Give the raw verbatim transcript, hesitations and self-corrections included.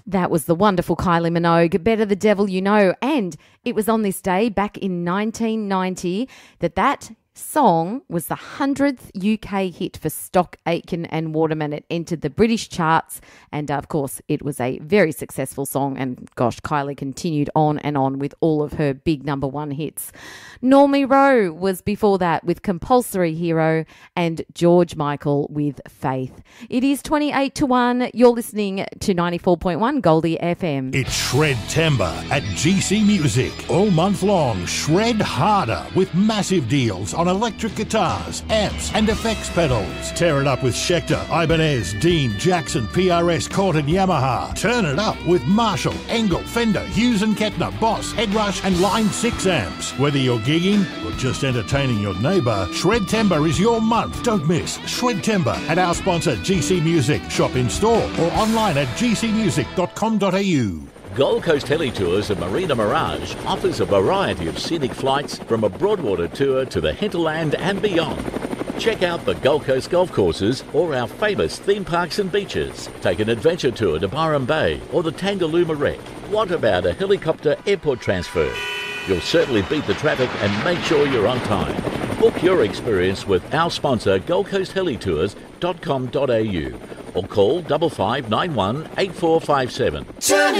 That was the wonderful Kylie Minogue, Better the Devil You Know. And it was on this day back in nineteen ninety that that song was the hundredth U K hit for Stock Aitken and Waterman. It entered the British charts and, uh, of course, it was a very successful song. And, gosh, Kylie continued on and on with all of her big number one hits. Normie Rowe was before that with Compulsory Hero and George Michael with Faith. It is twenty-eight to one. You're listening to ninety-four point one Goldie F M. It's Shred-Tember at G C Music. All month long, shred harder with massive deals on electric guitars, amps and effects pedals. Tear it up with Schecter, Ibanez, Dean, Jackson, P R S, Cort and Yamaha. Turn it up with Marshall, Engel, Fender, Hughes and Kettner, Boss, Headrush and Line six amps. Whether you're gigging or just entertaining your neighbour, Shred-Tember is your month. Don't miss Shred-Tember at our sponsor G C Music. Shop in store or online at g c music dot com dot a u. Gold Coast Heli Tours at Marina Mirage offers a variety of scenic flights from a Broadwater tour to the hinterland and beyond. Check out the Gold Coast golf courses or our famous theme parks and beaches. Take an adventure tour to Byron Bay or the Tangalooma Wreck. What about a helicopter airport transfer? You'll certainly beat the traffic and make sure you're on time. Book your experience with our sponsor gold coast heli tours dot com dot a u or call five five nine one eight four five seven.